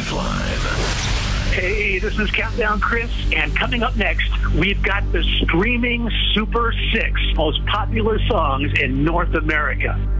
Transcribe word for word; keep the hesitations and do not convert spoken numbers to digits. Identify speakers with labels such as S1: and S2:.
S1: Live.
S2: Hey, this is Countdown Chris, and coming up next, we've got the streaming Super Six most popular songs in North America.